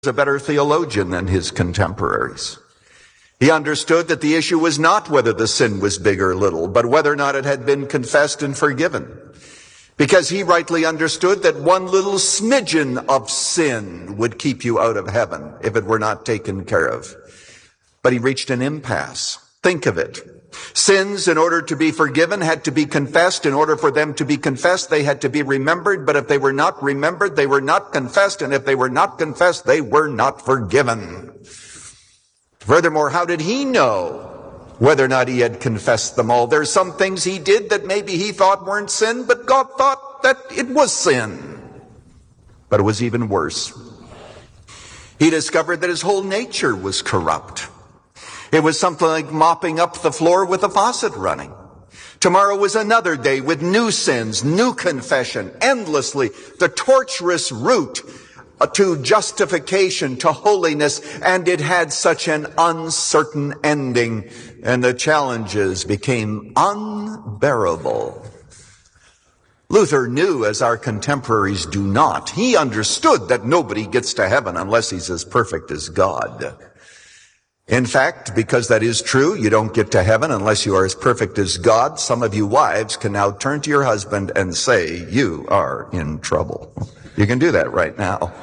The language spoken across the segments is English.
a better theologian than his contemporaries. He understood that the issue was not whether the sin was big or little, but whether or not it had been confessed and forgiven. Because he rightly understood that one little smidgen of sin would keep you out of heaven if it were not taken care of. But he reached an impasse. Think of it. Sins, in order to be forgiven, had to be confessed. In order for them to be confessed, they had to be remembered. But if they were not remembered, they were not confessed. And if they were not confessed, they were not forgiven. Furthermore, how did he know whether or not he had confessed them all? There's some things he did that maybe he thought weren't sin, but God thought that it was sin. But it was even worse. He discovered that his whole nature was corrupt. It was something like mopping up the floor with a faucet running. Tomorrow was another day with new sins, new confession, endlessly, the tortuous route to justification, to holiness, and it had such an uncertain ending, and the challenges became unbearable. Luther knew, as our contemporaries do not. He understood that nobody gets to heaven unless he's as perfect as God. In fact, because that is true, you don't get to heaven unless you are as perfect as God. Some of you wives can now turn to your husband and say, you are in trouble. You can do that right now.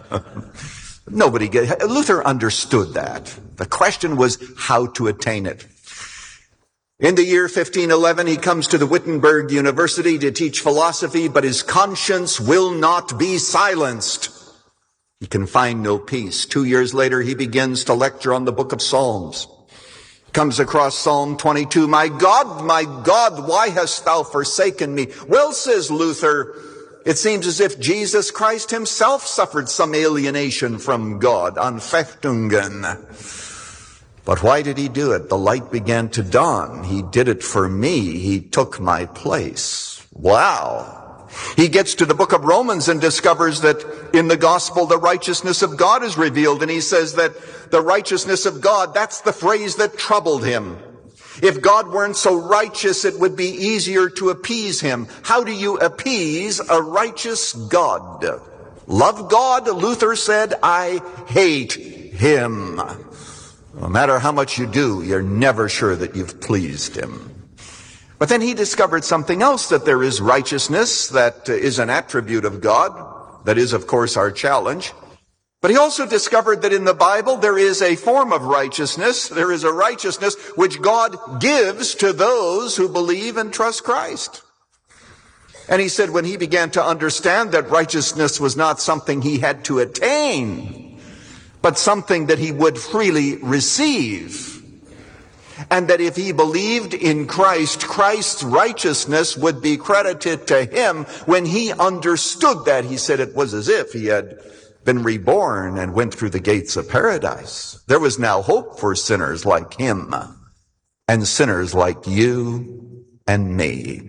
Luther understood that. The question was how to attain it. In the year 1511, he comes to the Wittenberg University to teach philosophy, but his conscience will not be silenced. He can find no peace. 2 years later, he begins to lecture on the book of Psalms. Comes across Psalm 22. My God, why hast thou forsaken me? Well, says Luther, it seems as if Jesus Christ himself suffered some alienation from God, Anfechtungen. But why did he do it? The light began to dawn. He did it for me. He took my place. Wow. He gets to the book of Romans and discovers that in the gospel the righteousness of God is revealed. And he says that the righteousness of God, that's the phrase that troubled him. If God weren't so righteous, it would be easier to appease him. How do you appease a righteous God? Love God, Luther said, I hate him. No matter how much you do, you're never sure that you've pleased him. But then he discovered something else, that there is righteousness that is an attribute of God. That is, of course, our challenge. But he also discovered that in the Bible there is a form of righteousness. There is a righteousness which God gives to those who believe and trust Christ. And he said when he began to understand that righteousness was not something he had to attain, but something that he would freely receive, and that if he believed in Christ, Christ's righteousness would be credited to him. When he understood that, he said it was as if he had been reborn and went through the gates of paradise. There was now hope for sinners like him and sinners like you and me.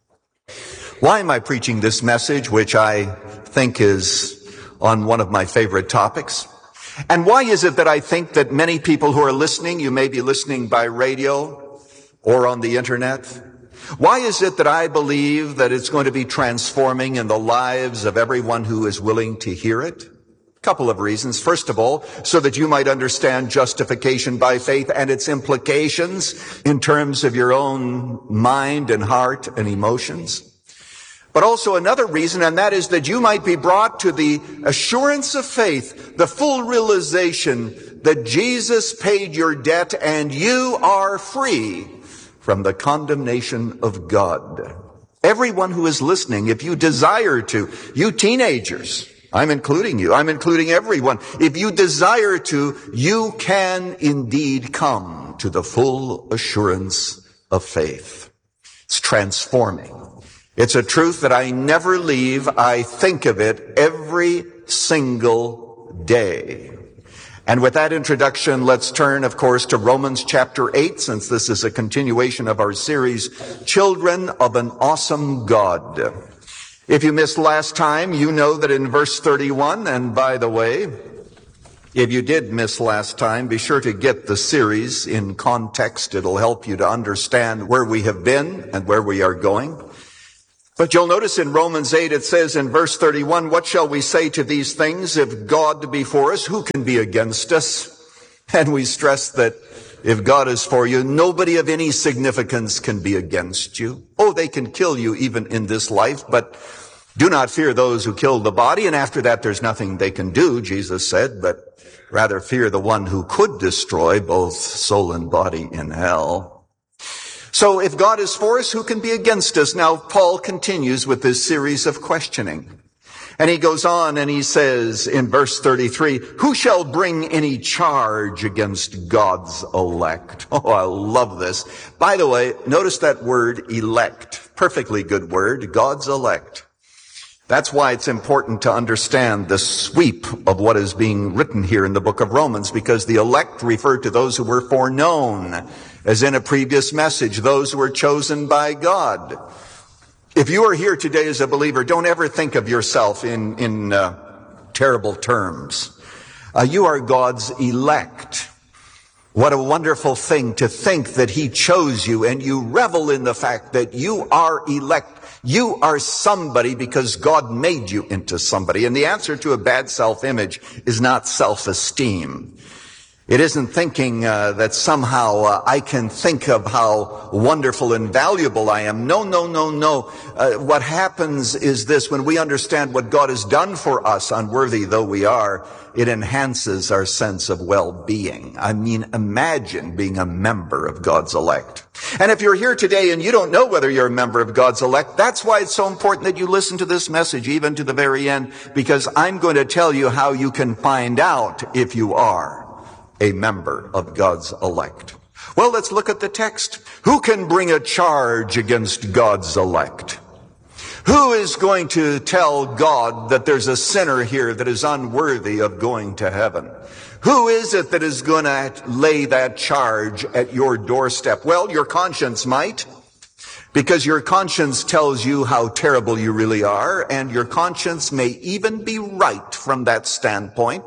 Why am I preaching this message, which I think is on one of my favorite topics? And why is it that I think that many people who are listening, you may be listening by radio or on the internet, why is it that I believe that it's going to be transforming in the lives of everyone who is willing to hear it? A couple of reasons. First of all, so that you might understand justification by faith and its implications in terms of your own mind and heart and emotions. But also another reason, and that is that you might be brought to the assurance of faith, the full realization that Jesus paid your debt and you are free from the condemnation of God. Everyone who is listening, if you desire to, you teenagers, I'm including you, I'm including everyone. If you desire to, you can indeed come to the full assurance of faith. It's transforming. It's a truth that I never leave. I think of it every single day. And with that introduction, let's turn, of course, to Romans chapter 8, since this is a continuation of our series, Children of an Awesome God. If you missed last time, you know that in verse 31, and by the way, if you did miss last time, be sure to get the series in context. It'll help you to understand where we have been and where we are going. But you'll notice in Romans 8, it says in verse 31, what shall we say to these things? If God be for us, who can be against us? And we stress that if God is for you, nobody of any significance can be against you. Oh, they can kill you even in this life, but do not fear those who kill the body. And after that, there's nothing they can do, Jesus said, but rather fear the one who could destroy both soul and body in hell. So if God is for us, who can be against us? Now, Paul continues with this series of questioning. And he goes on and he says in verse 33, who shall bring any charge against God's elect? Oh, I love this. By the way, notice that word elect. Perfectly good word, God's elect. That's why it's important to understand the sweep of what is being written here in the book of Romans, because the elect refer to those who were foreknown, as in a previous message, those who were chosen by God. If you are here today as a believer, don't ever think of yourself in terrible terms. You are God's elect. What a wonderful thing to think that He chose you, and you revel in the fact that you are elect. You are somebody because God made you into somebody. And the answer to a bad self-image is not self-esteem. It isn't thinking that somehow I can think of how wonderful and valuable I am. No. What happens is this: when we understand what God has done for us, unworthy though we are, it enhances our sense of well-being. I mean, imagine being a member of God's elect. And if you're here today and you don't know whether you're a member of God's elect, that's why it's so important that you listen to this message even to the very end, because I'm going to tell you how you can find out if you are a member of God's elect. Well, let's look at the text. Who can bring a charge against God's elect? Who is going to tell God that there's a sinner here that is unworthy of going to heaven? Who is it that is going to lay that charge at your doorstep? Well, your conscience might, because your conscience tells you how terrible you really are, and your conscience may even be right from that standpoint.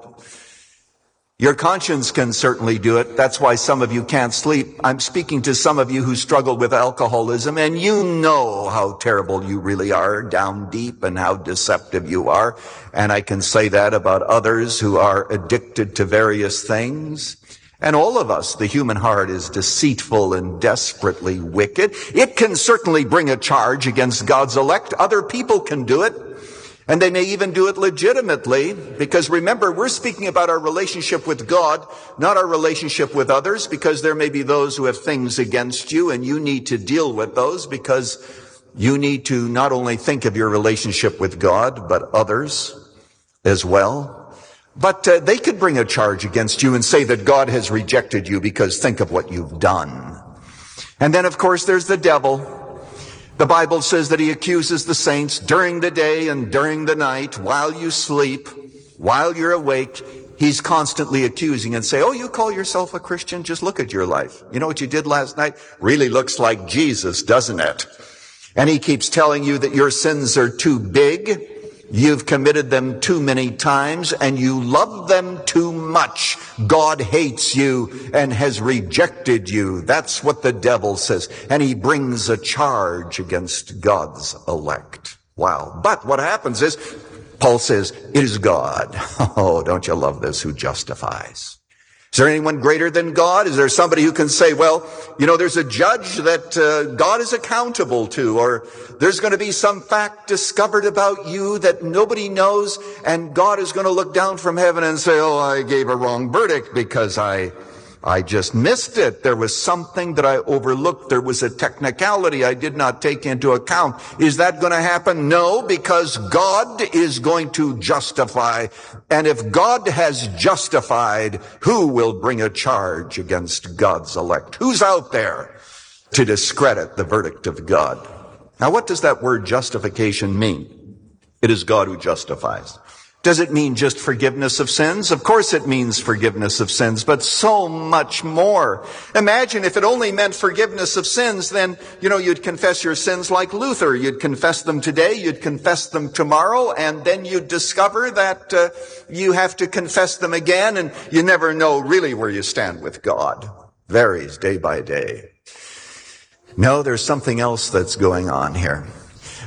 Your conscience can certainly do it. That's why some of you can't sleep. I'm speaking to some of you who struggle with alcoholism, and you know how terrible you really are down deep and how deceptive you are. And I can say that about others who are addicted to various things. And all of us, the human heart is deceitful and desperately wicked. It can certainly bring a charge against God's elect. Other people can do it. And they may even do it legitimately, because remember, we're speaking about our relationship with God, not our relationship with others, because there may be those who have things against you, and you need to deal with those, because you need to not only think of your relationship with God, but others as well. But they could bring a charge against you and say that God has rejected you because think of what you've done. And then, of course, there's the devil. The Bible says that he accuses the saints during the day and during the night, while you sleep, while you're awake. He's constantly accusing and say, oh, you call yourself a Christian? Just look at your life. You know what you did last night? Really looks like Jesus, doesn't it? And he keeps telling you that your sins are too big. You've committed them too many times and you love them too much. God hates you and has rejected you. That's what the devil says. And he brings a charge against God's elect. Wow. But what happens is, Paul says, it is God. Oh, don't you love this? Who justifies. Is there anyone greater than God? Is there somebody who can say, well, you know, there's a judge that God is accountable to, or there's going to be some fact discovered about you that nobody knows, and God is going to look down from heaven and say, oh, I gave a wrong verdict because I just missed it. There was something that I overlooked. There was a technicality I did not take into account. Is that going to happen? No, because God is going to justify. And if God has justified, who will bring a charge against God's elect? Who's out there to discredit the verdict of God? Now, what does that word justification mean? It is God who justifies. Does it mean just forgiveness of sins? Of course it means forgiveness of sins, but so much more. Imagine if it only meant forgiveness of sins, then, you'd confess your sins like Luther. You'd confess them today, you'd confess them tomorrow, and then you'd discover that you have to confess them again, and you never know really where you stand with God. Varies day by day. No, there's something else that's going on here.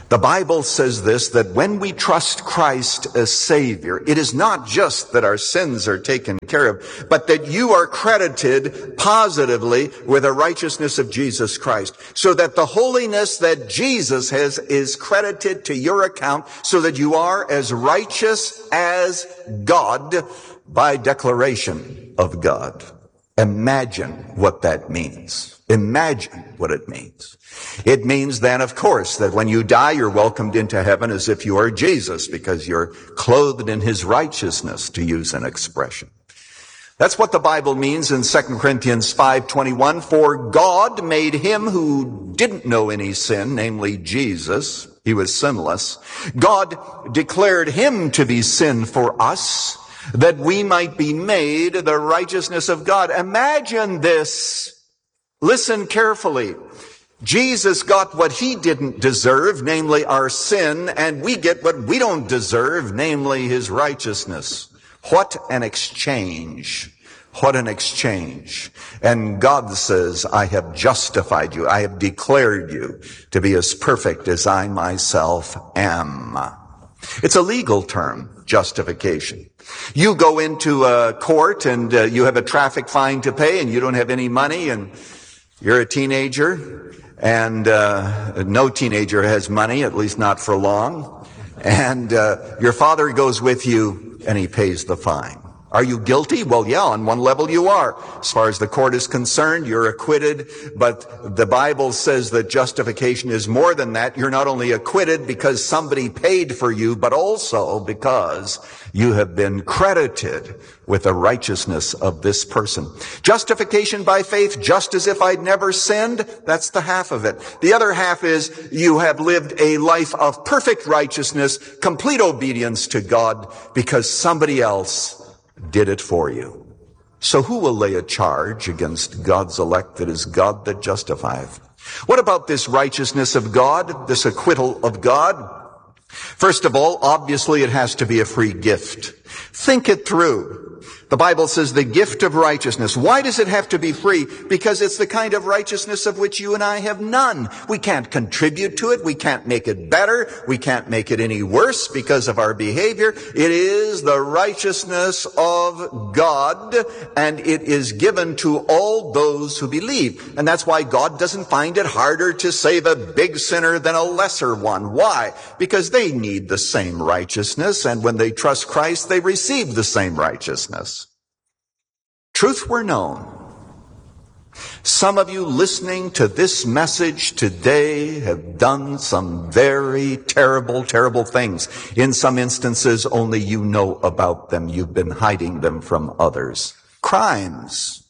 The Bible says this, that when we trust Christ as Savior, it is not just that our sins are taken care of, but that you are credited positively with the righteousness of Jesus Christ. So that the holiness that Jesus has is credited to your account, so that you are as righteous as God by declaration of God. Imagine what that means. Imagine what it means. It means then, of course, that when you die, you're welcomed into heaven as if you are Jesus, because you're clothed in his righteousness, to use an expression. That's what the Bible means in 2 Corinthians 5:21. For God made him who didn't know any sin, namely Jesus, he was sinless. God declared him to be sin for us, that we might be made the righteousness of God. Imagine this. Listen carefully. Jesus got what he didn't deserve, namely our sin, and we get what we don't deserve, namely his righteousness. What an exchange. What an exchange. And God says, I have justified you. I have declared you to be as perfect as I myself am. It's a legal term, justification. You go into a court and you have a traffic fine to pay and you don't have any money and you're a teenager. And no teenager has money, at least not for long. And your father goes with you and he pays the fine. Are you guilty? Well, yeah, on one level you are. As far as the court is concerned, you're acquitted. But the Bible says that justification is more than that. You're not only acquitted because somebody paid for you, but also because you have been credited with the righteousness of this person. Justification by faith, just as if I'd never sinned, that's the half of it. The other half is you have lived a life of perfect righteousness, complete obedience to God, because somebody else did it for you. So who will lay a charge against God's elect? It is God that justifieth. What about this righteousness of God, this acquittal of God? First of all, obviously it has to be a free gift. Think it through. The Bible says the gift of righteousness. Why does it have to be free? Because it's the kind of righteousness of which you and I have none. We can't contribute to it. We can't make it better. We can't make it any worse because of our behavior. It is the righteousness of God, and it is given to all those who believe. And that's why God doesn't find it harder to save a big sinner than a lesser one. Why? Because they need the same righteousness, and when they trust Christ, they receive the same righteousness. Truth were known. Some of you listening to this message today have done some very terrible, terrible things. In some instances, only you know about them. You've been hiding them from others. Crimes.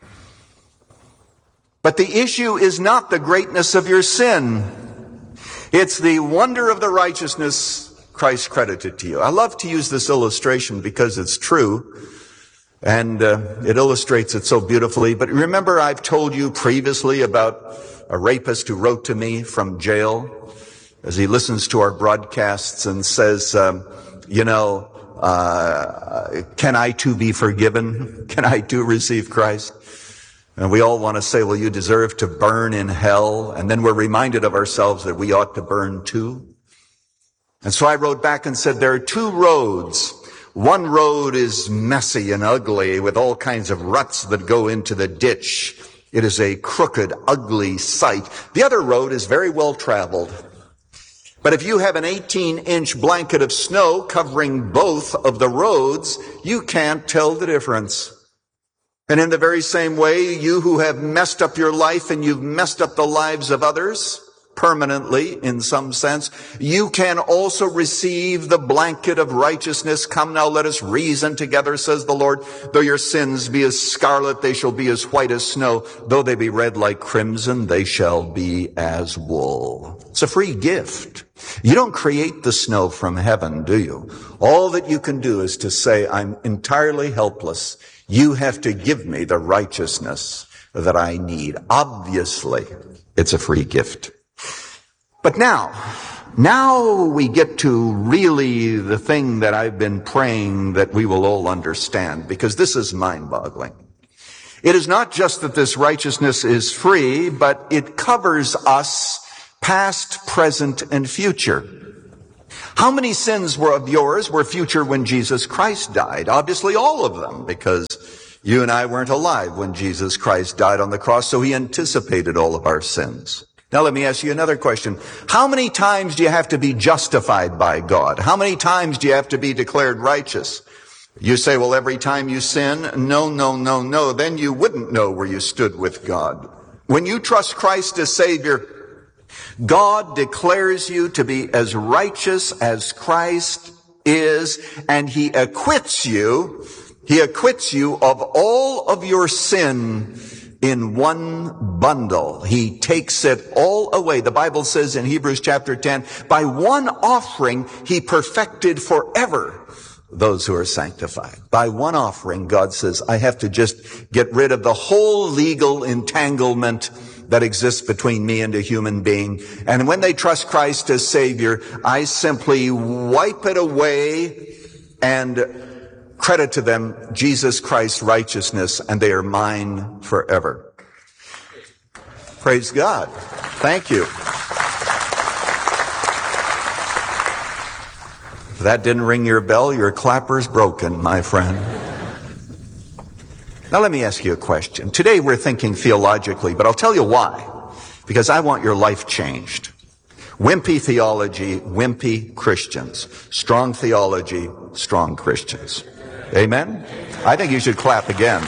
But the issue is not the greatness of your sin. It's the wonder of the righteousness Christ credited to you. I love to use this illustration because it's true. And it illustrates it so beautifully. But remember, I've told you previously about a rapist who wrote to me from jail as he listens to our broadcasts and says, can I too be forgiven? Can I too receive Christ? And we all want to say, well, you deserve to burn in hell. And then we're reminded of ourselves that we ought to burn too. And so I wrote back and said, there are two roads. One road is messy and ugly with all kinds of ruts that go into the ditch. It is a crooked, ugly sight. The other road is very well traveled. But if you have an 18-inch blanket of snow covering both of the roads, you can't tell the difference. And in the very same way, you who have messed up your life and you've messed up the lives of others, permanently, in some sense, you can also receive the blanket of righteousness. Come now, let us reason together, says the Lord. Though your sins be as scarlet, they shall be as white as snow. Though they be red like crimson, they shall be as wool. It's a free gift. You don't create the snow from heaven, do you? All that you can do is to say, I'm entirely helpless. You have to give me the righteousness that I need. Obviously, it's a free gift. But now we get to really the thing that I've been praying that we will all understand, because this is mind-boggling. It is not just that this righteousness is free, but it covers us past, present, and future. How many sins were of yours were future when Jesus Christ died? Obviously all of them, because you and I weren't alive when Jesus Christ died on the cross, so he anticipated all of our sins. Now let me ask you another question. How many times do you have to be justified by God? How many times do you have to be declared righteous? You say, well, every time you sin? No. Then you wouldn't know where you stood with God. When you trust Christ as Savior, God declares you to be as righteous as Christ is, and he acquits you of all of your sin in one bundle. He takes it all away. The Bible says in Hebrews chapter 10, by one offering he perfected forever those who are sanctified. By one offering, God says, I have to just get rid of the whole legal entanglement that exists between me and a human being. And when they trust Christ as Savior, I simply wipe it away and credit to them Jesus Christ's righteousness, and they are mine forever. Praise God. Thank you. If that didn't ring your bell, your clapper's broken, my friend. Now let me ask you a question. Today we're thinking theologically, but I'll tell you why. Because I want your life changed. Wimpy theology, wimpy Christians. Strong theology, strong Christians. Amen? I think you should clap again.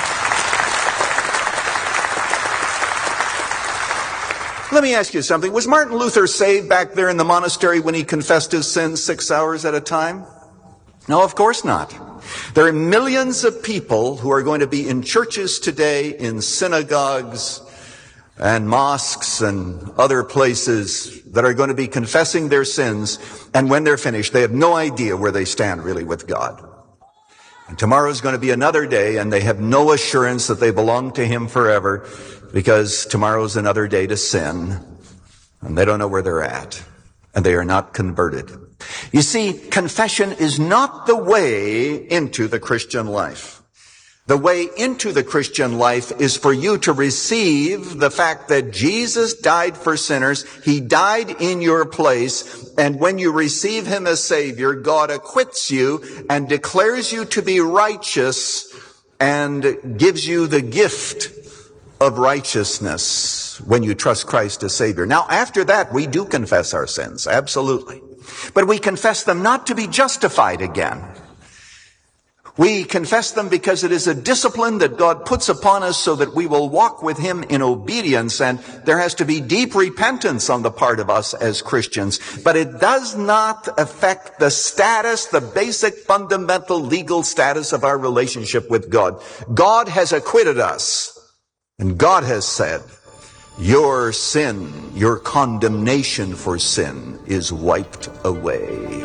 Let me ask you something. Was Martin Luther saved back there in the monastery when he confessed his sins 6 hours at a time? No, of course not. There are millions of people who are going to be in churches today, in synagogues and mosques and other places that are going to be confessing their sins, and when they're finished, they have no idea where they stand really with God. And tomorrow is going to be another day, and they have no assurance that they belong to him forever, because tomorrow is another day to sin, and they don't know where they're at, and they are not converted. You see, confession is not the way into the Christian life. The way into the Christian life is for you to receive the fact that Jesus died for sinners. He died in your place. And when you receive him as Savior, God acquits you and declares you to be righteous and gives you the gift of righteousness when you trust Christ as Savior. Now, after that, we do confess our sins. Absolutely. But we confess them not to be justified again. We confess them because it is a discipline that God puts upon us so that we will walk with him in obedience, and there has to be deep repentance on the part of us as Christians. But it does not affect the status, the basic fundamental legal status of our relationship with God. God has acquitted us, and God has said, your sin, your condemnation for sin is wiped away.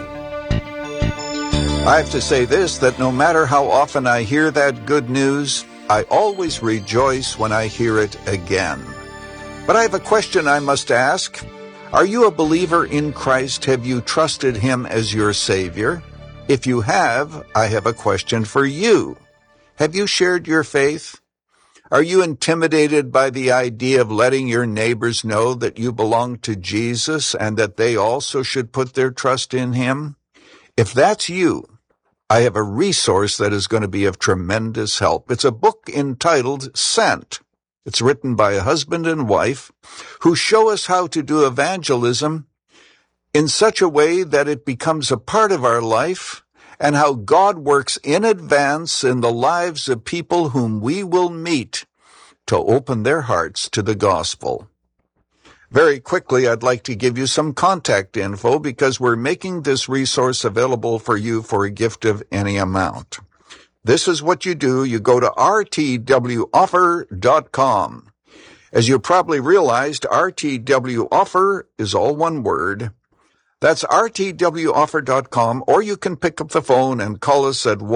I have to say this, that no matter how often I hear that good news, I always rejoice when I hear it again. But I have a question I must ask. Are you a believer in Christ? Have you trusted him as your Savior? If you have, I have a question for you. Have you shared your faith? Are you intimidated by the idea of letting your neighbors know that you belong to Jesus and that they also should put their trust in him? If that's you, I have a resource that is going to be of tremendous help. It's a book entitled Sent. It's written by a husband and wife who show us how to do evangelism in such a way that it becomes a part of our life, and how God works in advance in the lives of people whom we will meet to open their hearts to the gospel. Very quickly, I'd like to give you some contact info because we're making this resource available for you for a gift of any amount. This is what you do. You go to rtwoffer.com. As you probably realized, RTWoffer is all one word. That's rtwoffer.com, or you can pick up the phone and call us at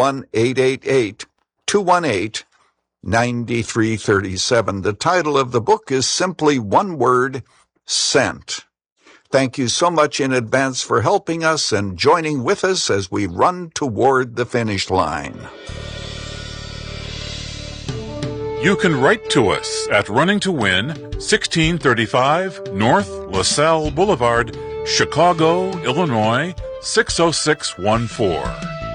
1-888-218-9337. The title of the book is simply one word, Sent. Thank you so much in advance for helping us and joining with us as we run toward the finish line. You can write to us at Running to Win, 1635 North LaSalle Boulevard, Chicago, Illinois, 60614.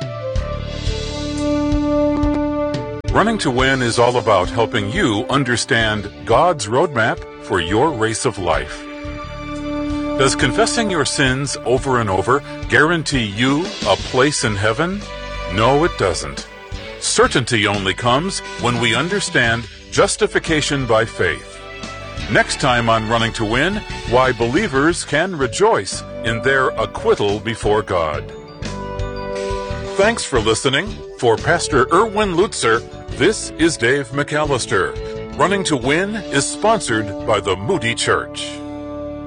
Running to Win is all about helping you understand God's roadmap for your race of life. Does confessing your sins over and over guarantee you a place in heaven? No, it doesn't. Certainty only comes when we understand justification by faith. Next time on Running to Win, why believers can rejoice in their acquittal before God. Thanks for listening. For Pastor Erwin Lutzer, this is Dave McAllister. Running to Win is sponsored by the Moody Church.